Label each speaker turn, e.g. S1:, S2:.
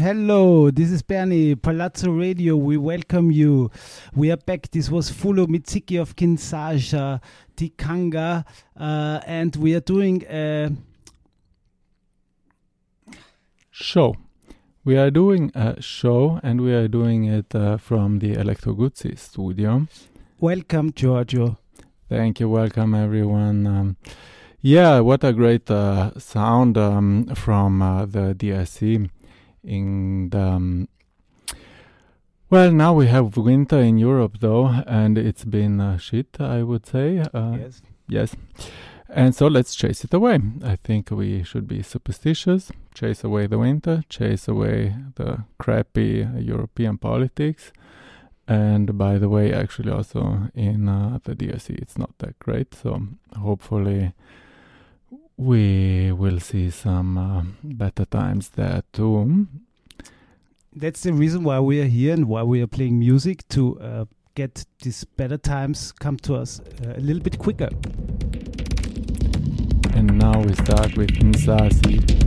S1: hello. This is Bernie, Palazzo Radio. We welcome you. We are back. This was Fulo Mitsiki of Kinshasa, Tikanga, and we are doing a
S2: show. We are doing a show, and we are doing it from the Electro Guzzi studio.
S1: Welcome, Giorgio.
S2: Thank you. Welcome, everyone. Yeah, what a great sound from the DSC. In the well, now we have winter in Europe, though, and it's been shit, I would say. Yes. And so let's chase it away. I think we should be superstitious, chase away the winter, chase away the crappy European politics. And by the way, actually also in the DRC, it's not that great. So hopefully we will see some better times there too.
S1: That's the reason why we are here and why we are playing music, to get these better times come to us a little bit quicker.
S2: And now we start with Nzasi.